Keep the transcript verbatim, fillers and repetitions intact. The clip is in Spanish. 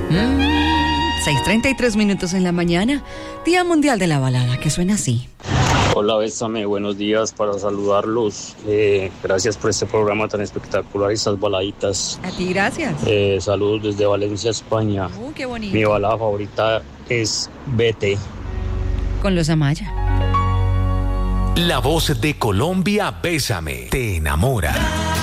Mm, seis treinta y tres minutos en la mañana, Día Mundial de la Balada, que suena así. Hola, Bésame, buenos días para saludarlos. Eh, gracias por este programa tan espectacular y estas baladitas. A ti, gracias. Eh, saludos desde Valencia, España. Uh, qué bonito. Mi balada favorita es Vete. Con los Amaya. La voz de Colombia, Bésame, te enamora.